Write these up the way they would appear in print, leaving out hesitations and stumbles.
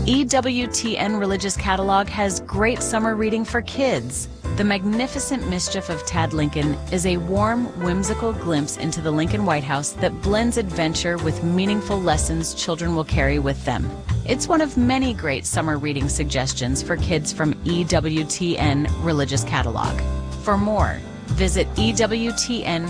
EWTN Religious Catalog has great summer reading for kids. The Magnificent Mischief of Tad Lincoln is a warm, whimsical glimpse into the Lincoln White House that blends adventure with meaningful lessons children will carry with them. It's one of many great summer reading suggestions for kids from EWTN Religious Catalog. For more, visit EWTNRC.com.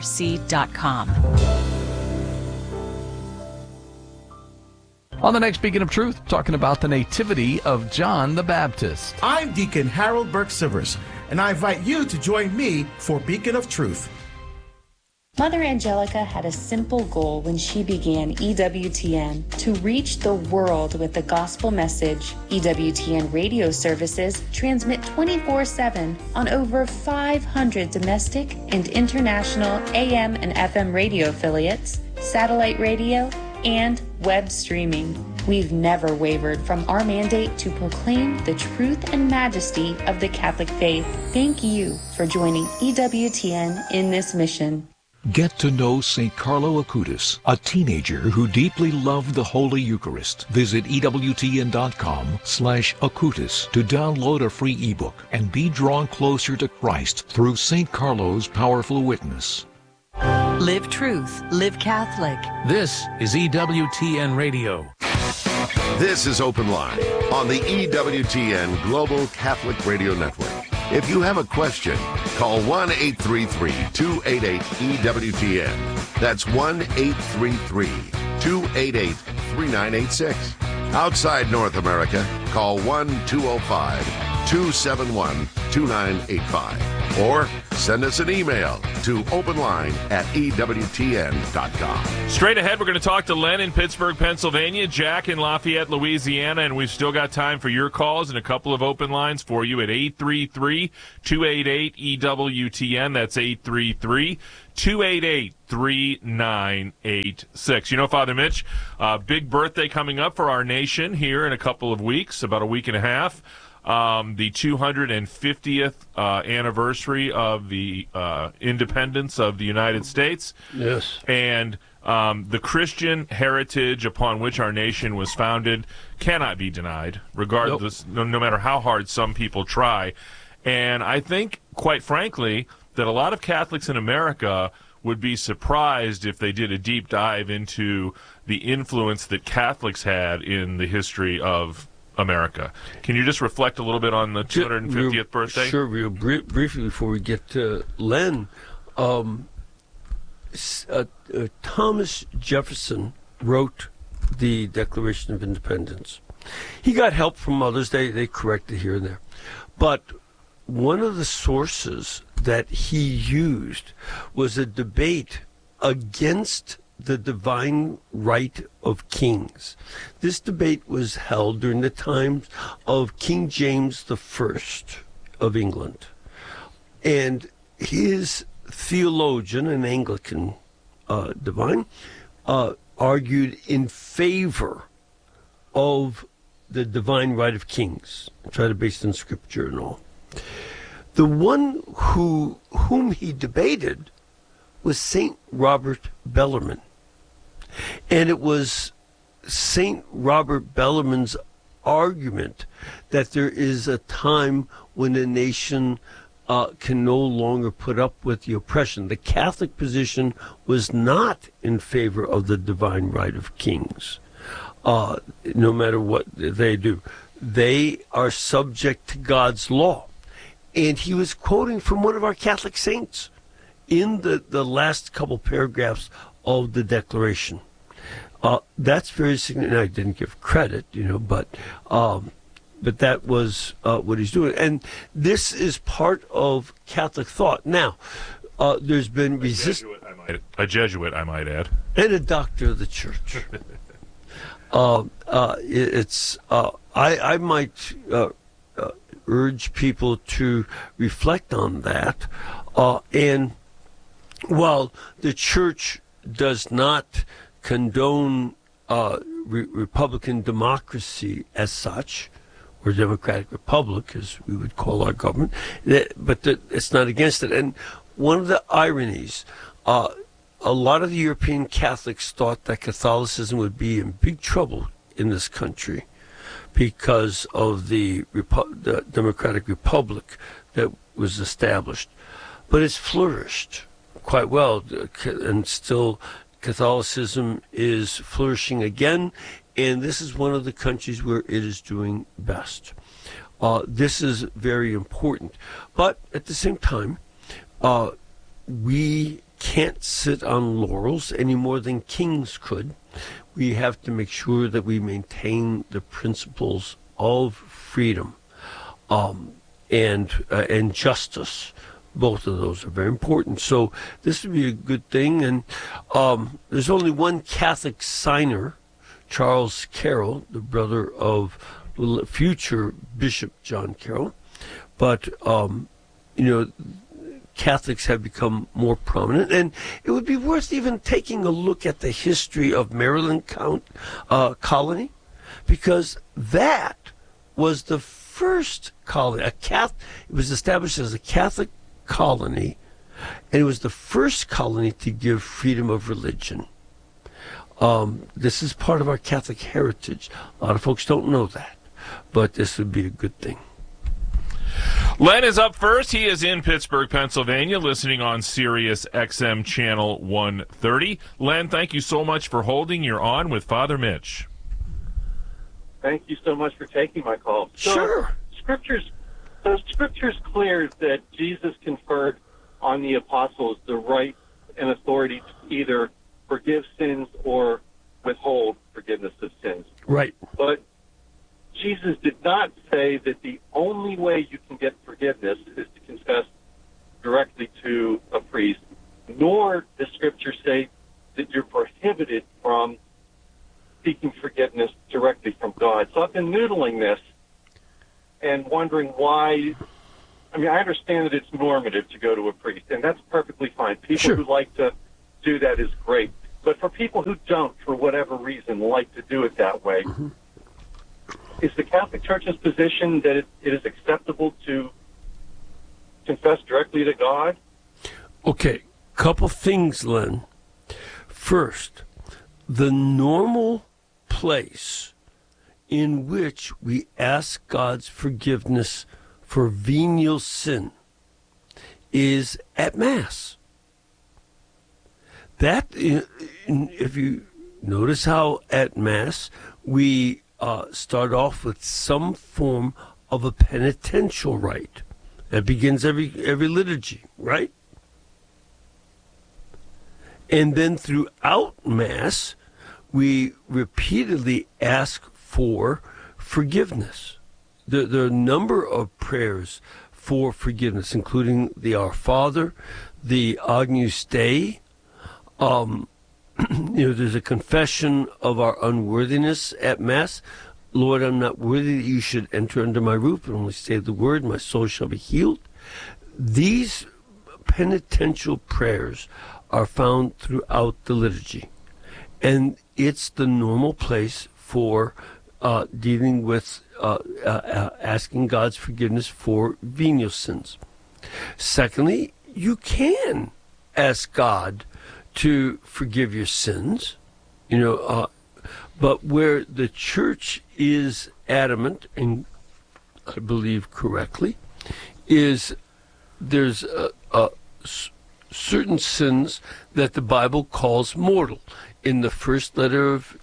On the next Beacon of Truth, talking about the nativity of John the Baptist. I'm Deacon Harold Burke-Sivers, and I invite you to join me for Beacon of Truth. Mother Angelica had a simple goal when she began EWTN: to reach the world with the gospel message. EWTN radio services transmit 24/7 on over 500 domestic and international AM and FM radio affiliates, satellite radio, and web streaming. We've never wavered from our mandate to proclaim the truth and majesty of the Catholic faith. Thank you for joining EWTN in this mission. Get to know St. Carlo Acutis, a teenager who deeply loved the Holy Eucharist. Visit EWTN.com/Acutis to download a free ebook and be drawn closer to Christ through St. Carlo's powerful witness. Live truth, live Catholic. This is EWTN Radio. This is Open Line on the EWTN Global Catholic Radio Network. If you have a question, call 1-833-288-EWTN. That's 1-833-288-3986. Outside North America, call 1-205-271-2985. Or send us an email to openline@EWTN.com. Straight ahead, we're going to talk to Len in Pittsburgh, Pennsylvania, Jack in Lafayette, Louisiana, and we've still got time for your calls and a couple of open lines for you at 833-288-EWTN. That's 833-288-3986. You know, Father Mitch, big birthday coming up for our nation here in a couple of weeks, about a week and a half. The 250th anniversary of the independence of the United States. Yes. And the Christian heritage upon which our nation was founded cannot be denied, regardless, no matter how hard some people try. And I think, quite frankly, that a lot of Catholics in America would be surprised if they did a deep dive into the influence that Catholics had in the history of America. Can you just reflect a little bit on the 250th birthday? Sure, real briefly before we get to Len. Thomas Jefferson wrote the Declaration of Independence. He got help from others. They corrected here and there. But one of the sources that he used was a debate against the divine right of kings. This debate was held during the times of King James I of England. And his theologian, an Anglican divine, argued in favor of the divine right of kings, tried to base it on scripture and all. The one whom he debated was St. Robert Bellarmine. And it was St. Robert Bellarmine's argument that there is a time when a nation can no longer put up with the oppression. The Catholic position was not in favor of the divine right of kings, no matter what they do. They are subject to God's law. And he was quoting from one of our Catholic saints in the last couple paragraphs of the Declaration. That's very significant. I didn't give credit, but that was what he's doing. And this is part of Catholic thought. Now, there's been resistance. A Jesuit, I might add. And a doctor of the church. I might urge people to reflect on that. And while the church does not condone Republican democracy as such, or democratic republic, as we would call our government, but it's not against it. And one of the ironies, a lot of the European Catholics thought that Catholicism would be in big trouble in this country because of the Democratic Republic that was established. But it's flourished quite well, and still Catholicism is flourishing again, and this is one of the countries where it is doing best. This is very important. But at the same time, we can't sit on laurels any more than kings could. We have to make sure that we maintain the principles of freedom and justice. Both of those are very important. So this would be a good thing. And there's only one Catholic signer, Charles Carroll, the brother of future Bishop John Carroll. But, Catholics have become more prominent. And it would be worth even taking a look at the history of Maryland colony, because that was the first colony. It was established as a Catholic colony, and it was the first colony to give freedom of religion. This is part of our Catholic heritage. A lot of folks don't know that, but this would be a good thing. Len is up first. He is in Pittsburgh, Pennsylvania, listening on Sirius XM Channel 130. Len, thank you so much for holding. You're on with Father Mitch. Thank you so much for taking my call. Sure. Scripture's clear that Jesus conferred on the apostles the right and authority to either forgive sins or withhold forgiveness of sins. Right. But Jesus did not say that the only way you can get forgiveness is to confess directly to a priest, nor does Scripture say that you're prohibited from seeking forgiveness directly from God. So I've been noodling this and wondering why. I mean, I understand that it's normative to go to a priest, and that's perfectly fine. People who like to do that is great. But for people who don't, for whatever reason, like to do it that way, is the Catholic Church's position that it is acceptable to confess directly to God? Okay, couple things, Len. First, the normal place in which we ask God's forgiveness for venial sin is at Mass. That, if you notice how at Mass we start off with some form of a penitential rite. That begins every liturgy, right? And then throughout Mass, we repeatedly ask for forgiveness. There are a number of prayers for forgiveness, including the Our Father, the Agnus Dei. There's a confession of our unworthiness at Mass. Lord, I'm not worthy that you should enter under my roof, but only say the word, my soul shall be healed. These penitential prayers are found throughout the liturgy. And it's the normal place for dealing with asking God's forgiveness for venial sins. Secondly, you can ask God to forgive your sins, but where the Church is adamant, and I believe correctly, is there's certain sins that the Bible calls mortal. In the first letter of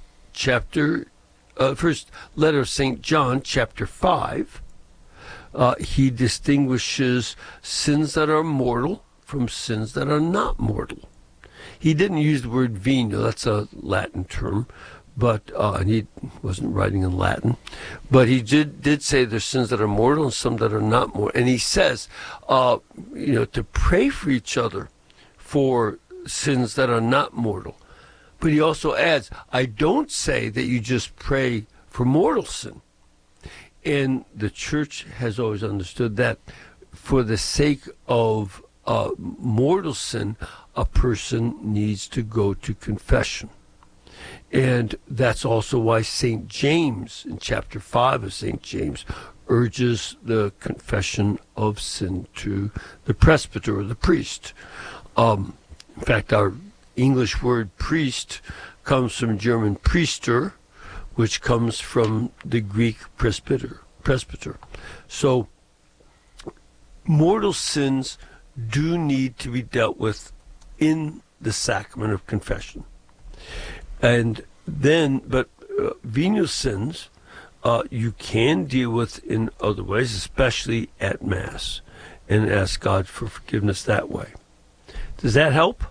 St. John, chapter 5, he distinguishes sins that are mortal from sins that are not mortal. He didn't use the word venial, that's a Latin term, but and he wasn't writing in Latin. But he did say there's sins that are mortal and some that are not mortal. And he says, to pray for each other for sins that are not mortal. But he also adds, I don't say that you just pray for mortal sin. And the Church has always understood that for the sake of mortal sin, a person needs to go to confession. And that's also why St. James, in chapter 5 of St. James, urges the confession of sin to the presbyter or the priest. In fact, our English word priest comes from German priester, which comes from the Greek presbyter. So mortal sins do need to be dealt with in the sacrament of confession. And then, but venial sins you can deal with in other ways, especially at Mass, and ask God for forgiveness that way. Does that help?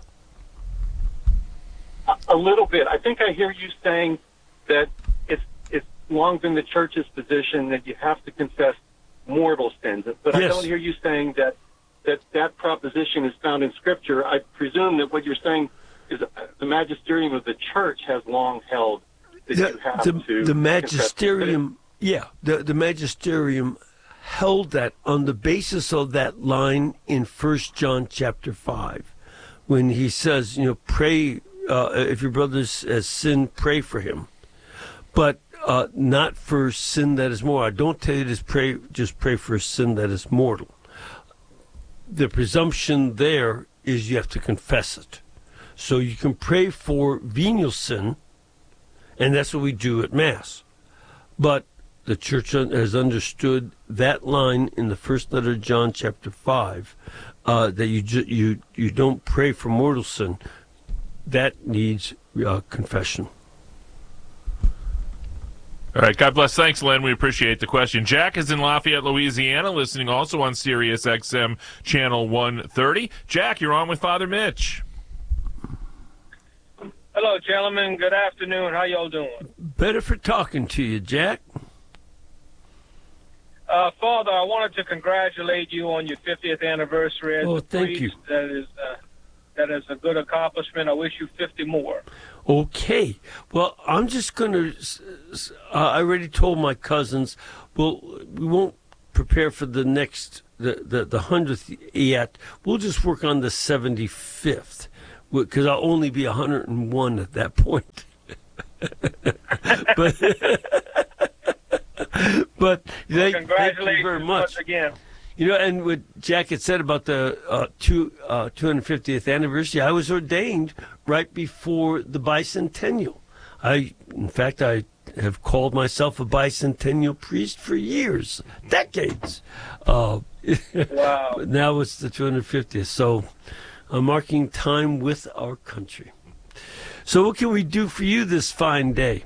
A little bit. I think I hear you saying that it's long been the Church's position that you have to confess mortal sins, but yes. I don't hear you saying that proposition is found in Scripture. I presume that what you're saying is the magisterium of the Church has long held that you have to. The magisterium, the magisterium held that on the basis of that line in 1 John chapter 5, when he says, pray if your brother has sinned, pray for him, but not for sin that is mortal. I don't tell you to just pray for a sin that is mortal. The presumption there is you have to confess it. So you can pray for venial sin, and that's what we do at Mass. But the Church has understood that line in the first letter of John chapter 5, that you don't pray for mortal sin. That needs confession. All right, God bless. Thanks, Len. We appreciate the question. Jack is in Lafayette, Louisiana, listening also on Sirius XM Channel 130. Jack, you're on with Father Mitch. Hello, gentlemen. Good afternoon. How y'all doing? Better for talking to you, Jack. Father, I wanted to congratulate you on your 50th anniversary as a priest. Thank you. That is a good accomplishment. I wish you 50 more. Okay. Well, I'm just going to... I already told my cousins, we won't prepare for the next, the 100th yet. We'll just work on the 75th, because I'll only be 101 at that point. But congratulations thank you very much again. And what Jack had said about the 250th anniversary, I was ordained right before the bicentennial. In fact, I have called myself a bicentennial priest for years, decades. Wow. But now it's the 250th, so I'm marking time with our country. So what can we do for you this fine day?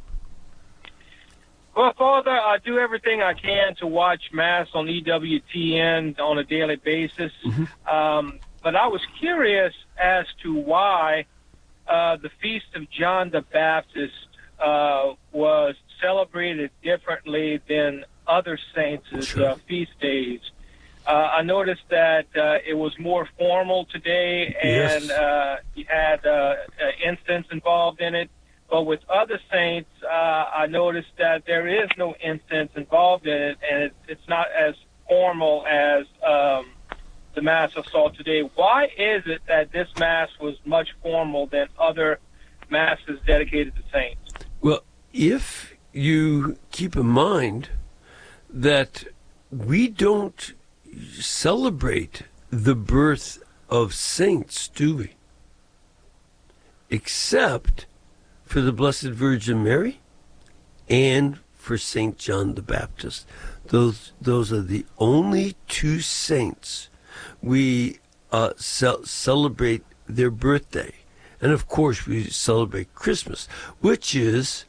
Well, Father, I do everything I can to watch Mass on EWTN on a daily basis. Mm-hmm. But I was curious as to why the Feast of John the Baptist was celebrated differently than other saints' feast days. I noticed that it was more formal today, and you had incense involved in it. But with other saints, I noticed that there is no incense involved in it, and it's not as formal as the Mass I saw today. Why is it that this Mass was much formal than other Masses dedicated to saints? Well, if you keep in mind that we don't celebrate the birth of saints, do we? Except for the Blessed Virgin Mary and for St. John the Baptist. Those are the only two saints we celebrate their birthday. And of course we celebrate Christmas, which is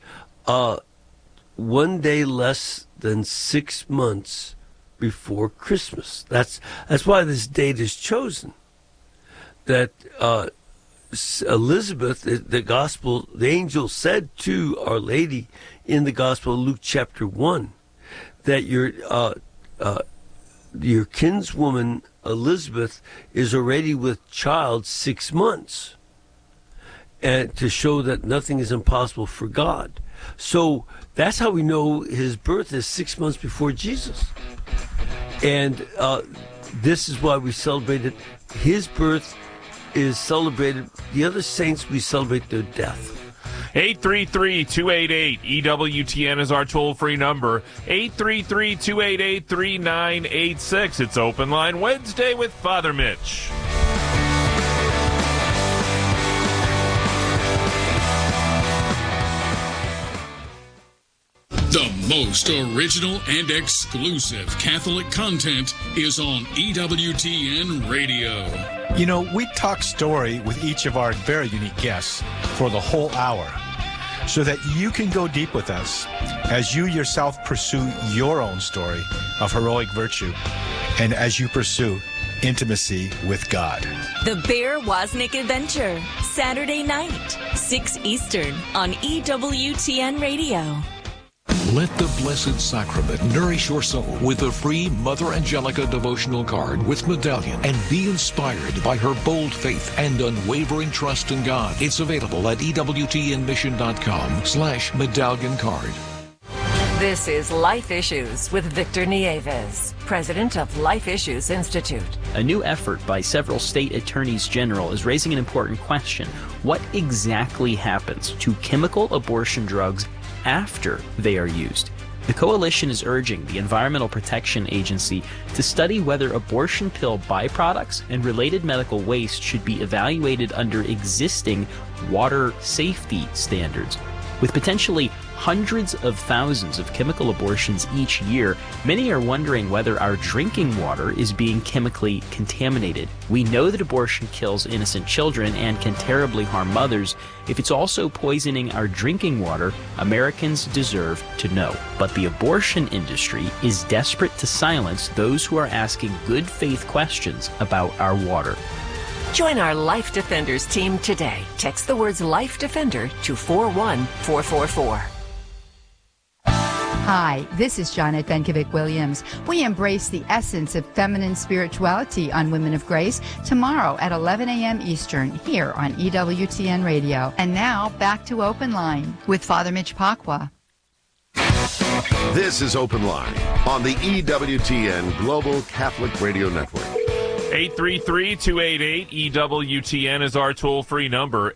1 day less than 6 months before Christmas. That's why this date is chosen. That Elizabeth, the angel said to Our Lady in the Gospel of Luke chapter 1 that your kinswoman Elizabeth is already with child 6 months, and to show that nothing is impossible for God. So that's how we know his birth is 6 months before Jesus. And this is why we celebrate it. His birth is celebrated. The other saints, we celebrate their death. 833-288-EWTN is our toll-free number. 833-288-3986. It's Open Line Wednesday with Father Mitch. The most original and exclusive Catholic content is on EWTN Radio. You know, we talk story with each of our very unique guests for the whole hour so that you can go deep with us as you yourself pursue your own story of heroic virtue and as you pursue intimacy with God. The Bear Wozniak Adventure, Saturday night, 6 Eastern on EWTN Radio. Let the Blessed Sacrament nourish your soul with a free Mother Angelica devotional card with medallion and be inspired by her bold faith and unwavering trust in God. It's available at EWTNmission.com/medallion card. This is Life Issues with Victor Nieves, president of Life Issues Institute. A new effort by several state attorneys general is raising an important question. What exactly happens to chemical abortion drugs after they are used? The coalition is urging the Environmental Protection Agency to study whether abortion pill byproducts and related medical waste should be evaluated under existing water safety standards. With potentially hundreds of thousands of chemical abortions each year, many are wondering whether our drinking water is being chemically contaminated. We know that abortion kills innocent children and can terribly harm mothers. If it's also poisoning our drinking water, Americans deserve to know. But the abortion industry is desperate to silence those who are asking good faith questions about our water. Join our Life Defenders team today. Text the words Life Defender to 41444. Hi, this is Janet Benkovic-Williams. We embrace the essence of feminine spirituality on Women of Grace tomorrow at 11 a.m. Eastern here on EWTN Radio. And now back to Open Line with Father Mitch Pacwa. This is Open Line on the EWTN Global Catholic Radio Network. 833-288-EWTN is our toll-free number,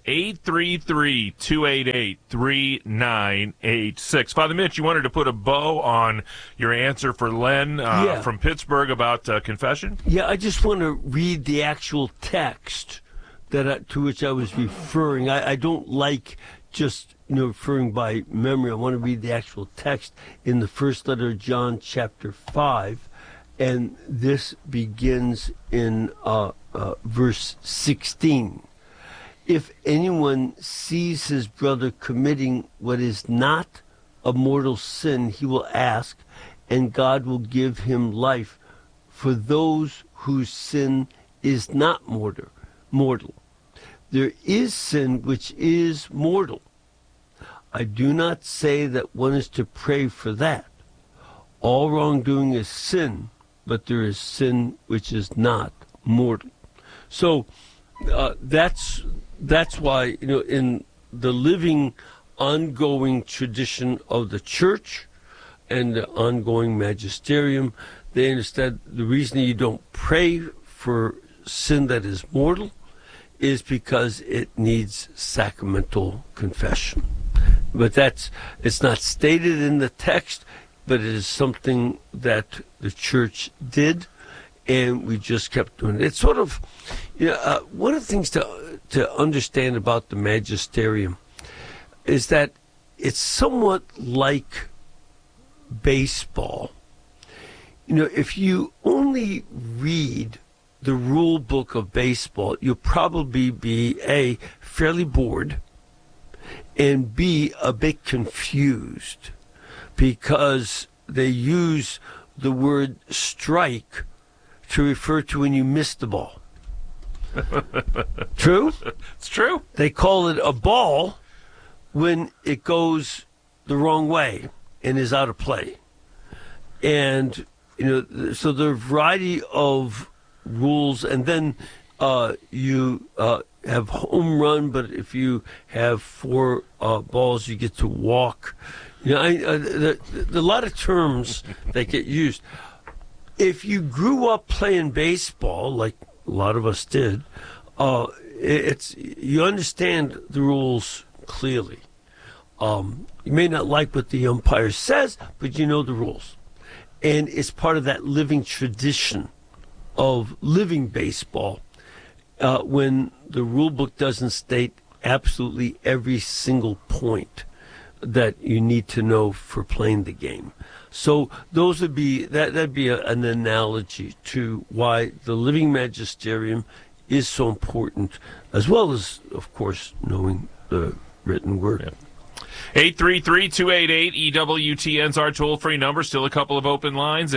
833-288-3986. Father Mitch, you wanted to put a bow on your answer for Len from Pittsburgh about confession? Yeah, I just want to read the actual text to which I was referring. I don't like just referring by memory. I want to read the actual text in the first letter of John, chapter 5. And this begins in verse 16. If anyone sees his brother committing what is not a mortal sin, he will ask, and God will give him life for those whose sin is not mortal. There is sin which is mortal. I do not say that one is to pray for that. All wrongdoing is sin, but there is sin which is not mortal. So that's why, in the living, ongoing tradition of the church and the ongoing magisterium, they understand the reason you don't pray for sin that is mortal is because it needs sacramental confession. But it's not stated in the text, but it is something that the church did, and we just kept doing it. It's sort of, one of the things to understand about the magisterium is that it's somewhat like baseball. If you only read the rule book of baseball, you'll probably be A, fairly bored, and B, a bit confused, because they use the word strike to refer to when you miss the ball. True? It's true. They call it a ball when it goes the wrong way and is out of play. And, so there are a variety of rules, and then you have home run, but if you have 4 balls, you get to walk. There are a lot of terms that get used. If you grew up playing baseball, like a lot of us did, you understand the rules clearly. You may not like what the umpire says, but you know the rules. And it's part of that living tradition of living baseball when the rule book doesn't state absolutely every single point. that you need to know for playing the game. So those would be that'd be an analogy to why the living magisterium is so important, as well as, of course, knowing the written word. Yeah. 833-288-EWTN's our toll-free number. Still a couple of open lines at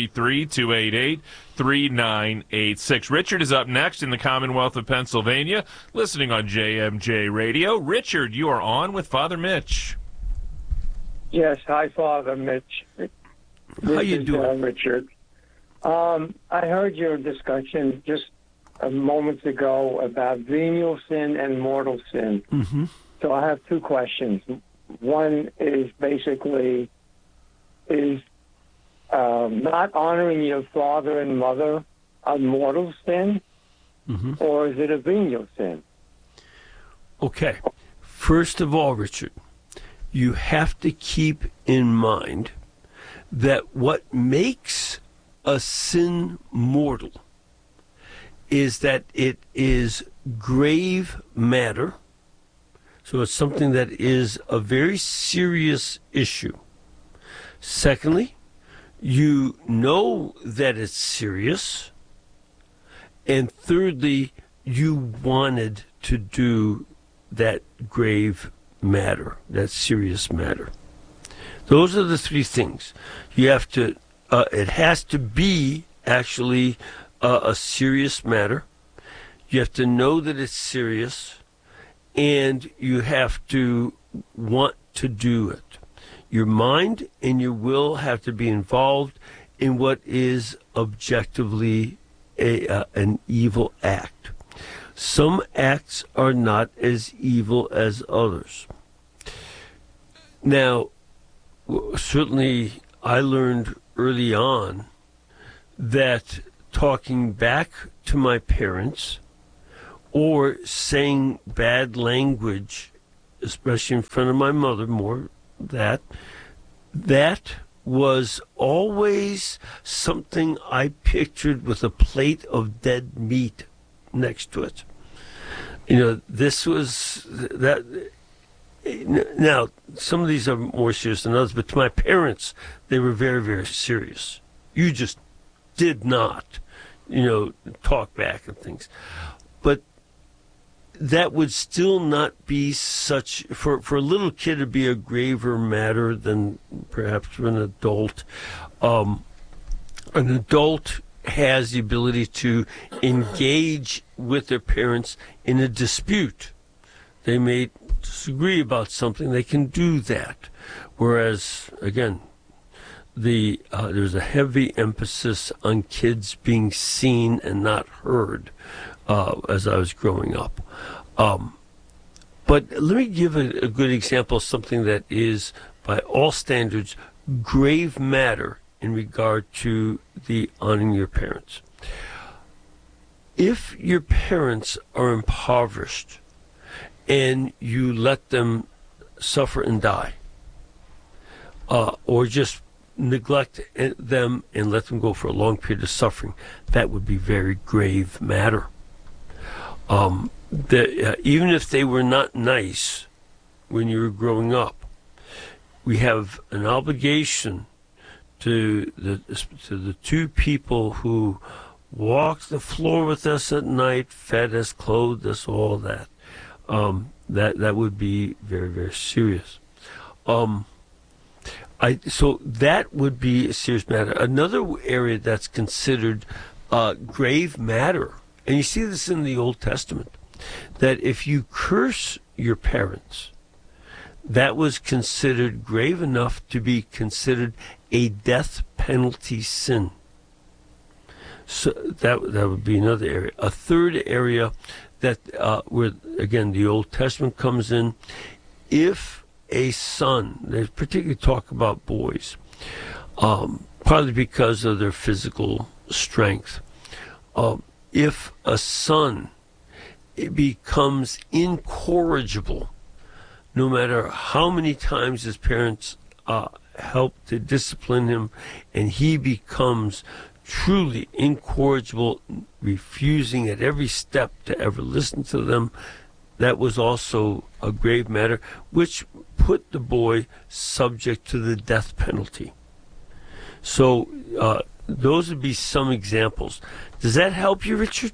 833-288-3986. Richard is up next in the Commonwealth of Pennsylvania, listening on JMJ Radio. Richard, you are on with Father Mitch. Yes, hi, Father Mitch. How you doing? Richard. I heard your discussion just moments ago about venial sin and mortal sin. Mm-hmm. So I have two questions. One is basically, is not honoring your father and mother a mortal sin, or is it a venial sin? Okay. First of all, Richard, you have to keep in mind that what makes a sin mortal is that it is grave matter. So it's something that is a very serious issue. Secondly, you know that it's serious. And thirdly, you wanted to do that grave matter, that serious matter. Those are the three things. You have to, it has to be actually a serious matter. You have to know that it's serious, and you have to want to do it. Your mind and your will have to be involved in what is objectively an evil act. Some acts are not as evil as others. Now, certainly I learned early on that talking back to my parents or saying bad language, especially in front of my mother, more that was always something I pictured with a plate of dead meat next to it. You know, this was that. Now, some of these are more serious than others, but to my parents, they were very, very serious. You just did not, talk back and things. But that would still not be such, for a little kid to be a graver matter than perhaps for an adult. An adult has the ability to engage with their parents in a dispute. They may disagree about something, they can do that. Whereas, again, there's a heavy emphasis on kids being seen and not heard as I was growing up. But let me give a good example of something that is, by all standards, grave matter in regard to the honoring your parents. If your parents are impoverished and you let them suffer and die, or just neglect them and let them go for a long period of suffering, that would be very grave matter. Even if they were not nice when you were growing up, we have an obligation to the two people who walked the floor with us at night, fed us, clothed us, all that. That would be very, very serious. So that would be a serious matter. Another area that's considered grave matter, and you see this in the Old Testament, that if you curse your parents, that was considered grave enough to be considered a death penalty sin. So that would be another area. A third area that where, again, the Old Testament comes in, if a son, they particularly talk about boys, partly because of their physical strength, if a son becomes incorrigible, no matter how many times his parents help to discipline him, and he becomes truly incorrigible, refusing at every step to ever listen to them, that was also a grave matter, which put the boy subject to the death penalty. So those would be some examples. Does that help you, Richard?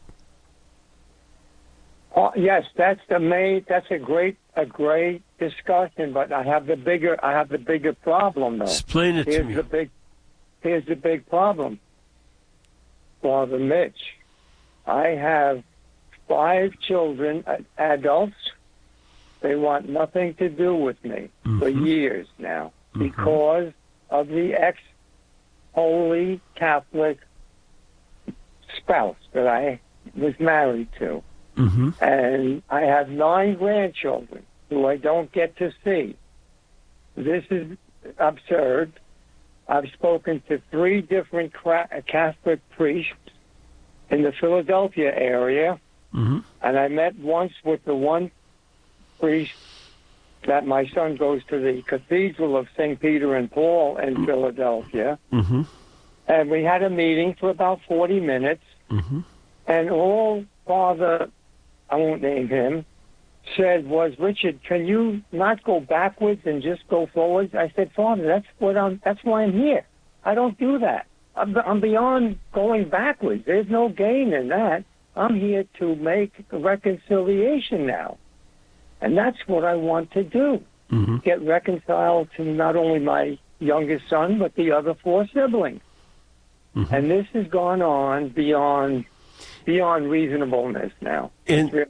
Yes, that's a great discussion, but I have the bigger problem though. Explain it to me. Here's the big problem, Father Mitch. I have 5 children, adults. They want nothing to do with me for years now because of the ex-Holy Catholic spouse that I was married to. And I have 9 grandchildren who I don't get to see. This is absurd. I've spoken to 3 different Catholic priests in the Philadelphia area, and I met once with the one priest that my son goes to the Cathedral of St. Peter and Paul in Philadelphia, and we had a meeting for about 40 minutes, and all Father, I won't name him, said was, Richard, can you not go backwards and just go forwards? I said, Father, that's why I'm here. I don't do that. I'm beyond going backwards. There's no gain in that. I'm here to make a reconciliation now. And that's what I want to do. Get reconciled to not only my youngest son, but the other 4 siblings. And this has gone on beyond reasonableness now. And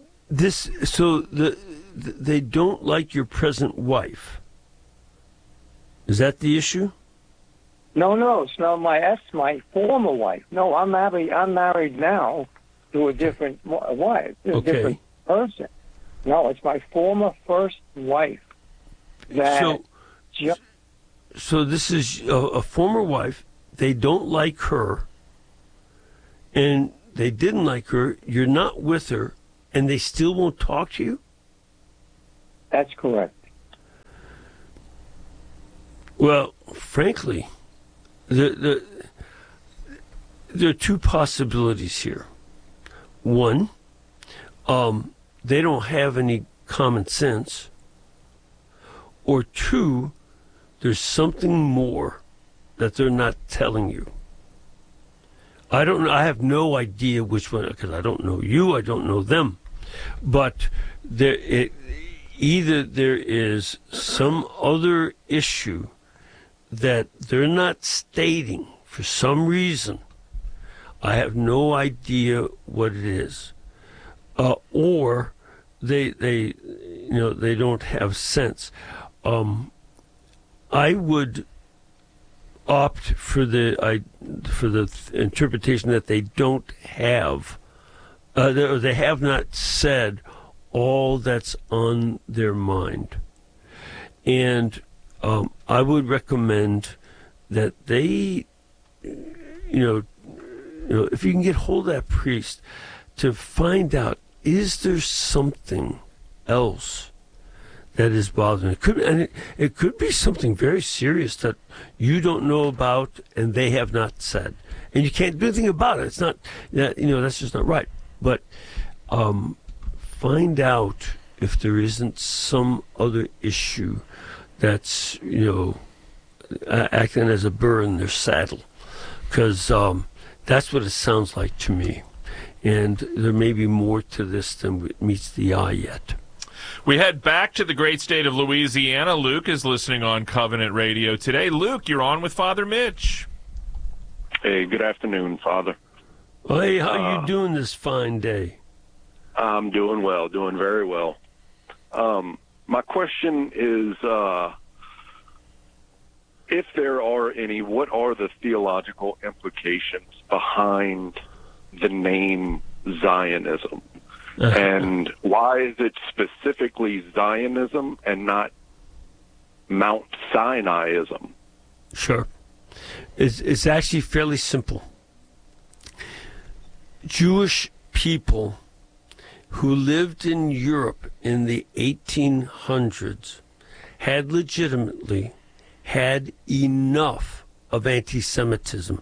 they don't like your present wife. Is that the issue? No, it's not my former wife. No, I'm married now to a different wife, a different person. No, it's my former first wife. So this is a former wife. They don't like her, and they didn't like her. You're not with her, and they still won't talk to you? That's correct. Well, frankly, there are 2 possibilities here. One, they don't have any common sense. Or 2, there's something more that they're not telling you. I don't know. I have no idea which one, because I don't know you, I don't know them. But either there is some other issue that they're not stating for some reason. I have no idea what it is. Or they don't have sense. I would opt for the interpretation that they don't have, or they have not said all that's on their mind. And I would recommend that they, if you can get hold of that priest, to find out, is there something else that is bothering them? It could be something very serious that you don't know about and they have not said, and you can't do anything about it. It's not that, that's just not right. But find out if there isn't some other issue that's acting as a burr in their saddle, because that's what it sounds like to me. And there may be more to this than meets the eye yet. We head back to the great state of Louisiana. Luke is listening on Covenant Radio today. Luke, you're on with Father Mitch. Hey, good afternoon, Father. Hey, how you doing this fine day? I'm doing well, doing very well. My question is, if there are any, what are the theological implications behind the name Zionism? And why is it specifically Zionism and not Mount Sinaiism? Sure. It's actually fairly simple. Jewish people who lived in Europe in the 1800s had legitimately had enough of anti-Semitism.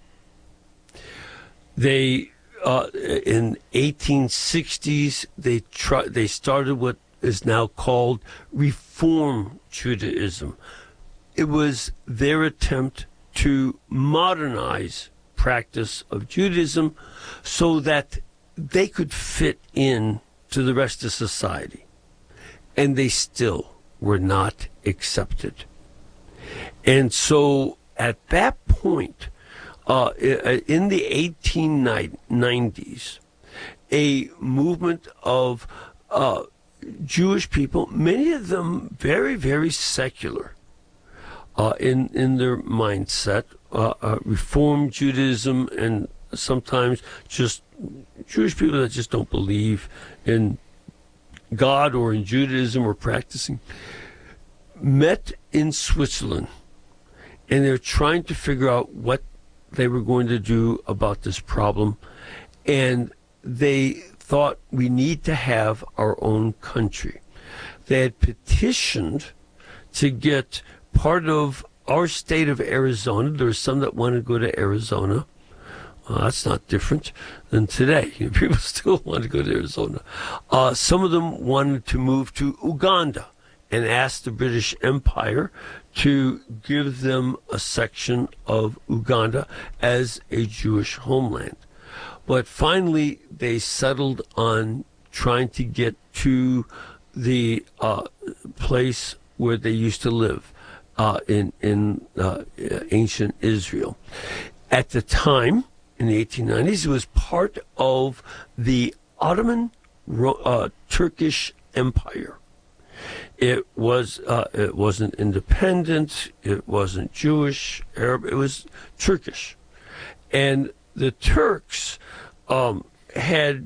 They in 1860s they started what is now called Reform Judaism. It was their attempt to modernize practice of Judaism so that they could fit in to the rest of society. And they still were not accepted. And so at that point, in the 1890s, a movement of Jewish people, many of them very, very secular in their mindset, Reform Judaism, and sometimes just Jewish people that just don't believe in God or in Judaism or practicing, met in Switzerland, and they're trying to figure out what they were going to do about this problem. And they thought, we need to have our own country. They had petitioned to get part of our state of Arizona. There were some that wanted to go to Arizona. That's not different than today. People still want to go to Arizona. Some of them wanted to move to Uganda and asked the British Empire to give them a section of Uganda as a Jewish homeland. But finally, they settled on trying to get to the place where they used to live in ancient Israel. At the time, in the 1890s, it was part of the Ottoman Turkish Empire. It wasn't independent. It wasn't Jewish, Arab. It was Turkish, and the Turks had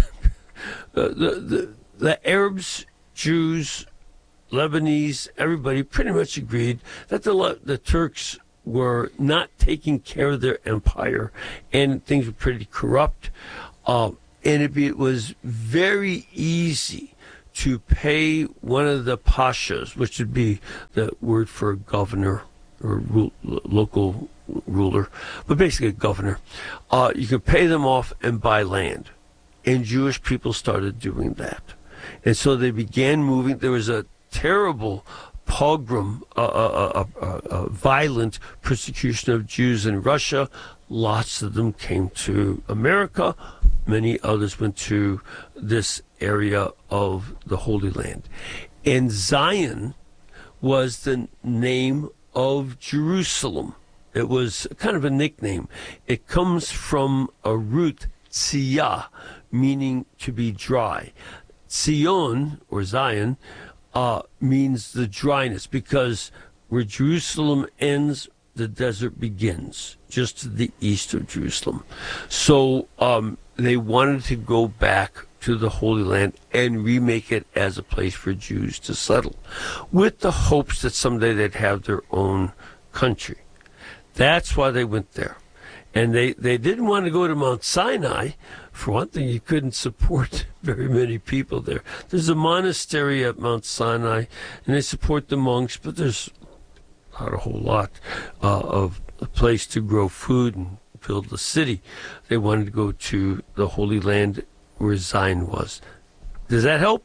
the Arabs, Jews, Lebanese, everybody pretty much agreed that the Turks were not taking care of their empire, and things were pretty corrupt. And it was very easy to pay one of the pashas, which would be the word for governor or local ruler, but basically a governor. You could pay them off and buy land. And Jewish people started doing that. And so they began moving. There was a terrible pogrom, violent persecution of Jews in Russia. Lots of them came to America. Many others went to this area of the Holy Land. And Zion was the name of Jerusalem. It was kind of a nickname. It comes from a root, tziyah, meaning to be dry. Zion, or Zion, means the dryness, because where Jerusalem ends, the desert begins, just to the east of Jerusalem. So they wanted to go back to the Holy Land and remake it as a place for Jews to settle, with the hopes that someday they'd have their own country. That's why they went there. And they didn't want to go to Mount Sinai. For one thing, you couldn't support very many people there. There's a monastery at Mount Sinai, and they support the monks, but there's not a whole lot of a place to grow food and build the city. They wanted to go to the Holy Land where Zion was. Does that help?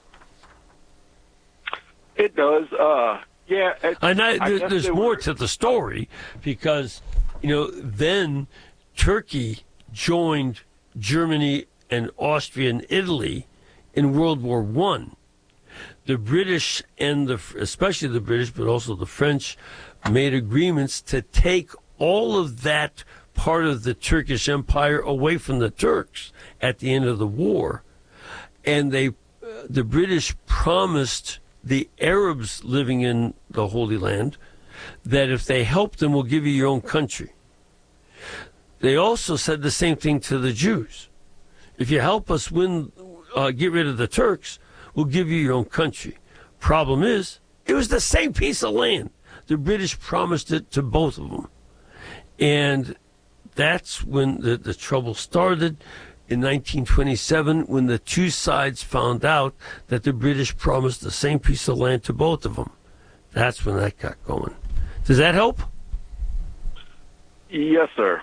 It does. Yeah. There's more to the story, because, then Turkey joined Germany and Austria and Italy in World War I. The British and especially the British, but also the French, made agreements to take all of that part of the Turkish Empire away from the Turks at the end of the war. And the British promised the Arabs living in the Holy Land that if they helped them, we'll give you your own country. They also said the same thing to the Jews. If you help us get rid of the Turks, we'll give you your own country. Problem is, it was the same piece of land. The British promised it to both of them. And that's when the trouble started in 1927, when the two sides found out that the British promised the same piece of land to both of them. That's when that got going. Does that help? Yes, sir.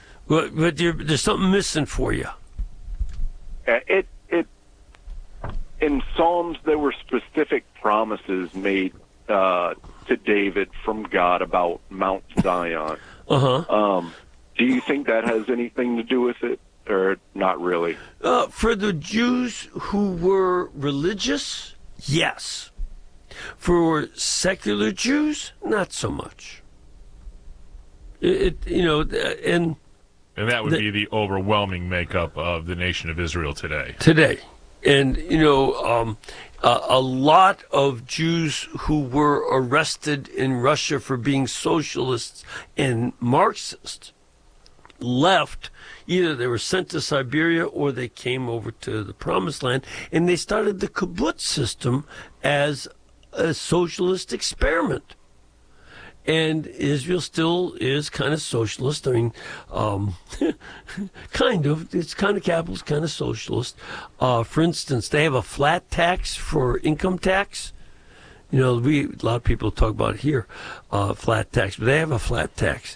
But there's something missing for you. in Psalms, there were specific promises made to David from God about Mount Zion. Do you think that has anything to do with it, or not really? For the Jews who were religious, yes. For secular Jews, not so much. And that would be the overwhelming makeup of the nation of Israel today. And, a lot of Jews who were arrested in Russia for being socialists and Marxists left. Either they were sent to Siberia or they came over to the Promised Land, and they started the kibbutz system as a socialist experiment. And Israel still is kind of socialist. I mean, kind of. It's kind of capitalist, kind of socialist. For instance, they have a flat tax for income tax. A lot of people talk about here, flat tax, but they have a flat tax.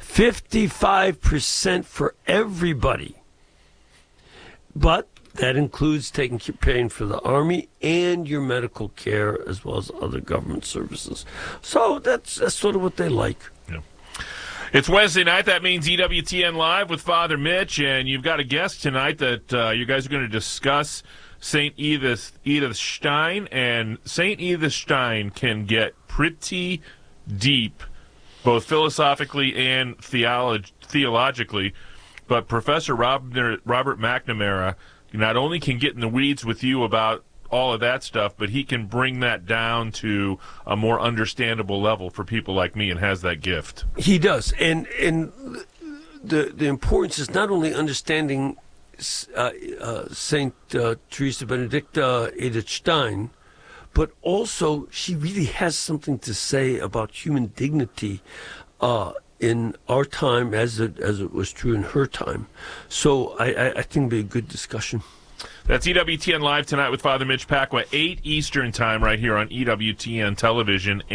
55% for everybody. But that includes paying for the Army and your medical care, as well as other government services. So that's sort of what they like. Yeah. It's Wednesday night. That means EWTN Live with Father Mitch, and you've got a guest tonight that you guys are going to discuss St. Edith Stein, and St. Edith Stein can get pretty deep, both philosophically and theologically. But Professor Robert McNamara not only can get in the weeds with you about all of that stuff, but he can bring that down to a more understandable level for people like me, and has that gift. He does. And the importance is not only understanding St. Teresa Benedicta Edith Stein, but also she really has something to say about human dignity in our time as it was true in her time. So I think it'll be a good discussion. That's EWTN Live tonight with Father Mitch Pacwa, 8 Eastern Time right here on EWTN Television.